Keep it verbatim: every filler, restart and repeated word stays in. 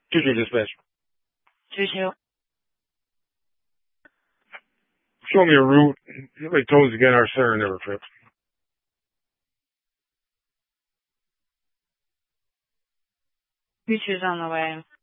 two two dispatch. two two. Show me a route. Somebody told us again our siren never trips. two two's on the way.